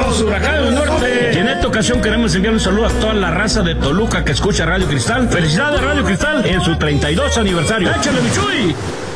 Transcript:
los Huracanes del Norte. Y en esta ocasión queremos enviar un saludo a toda la raza de Toluca que escucha Radio Cristal. Felicidades Radio Cristal en su 32 aniversario. ¡Échale, Michuy!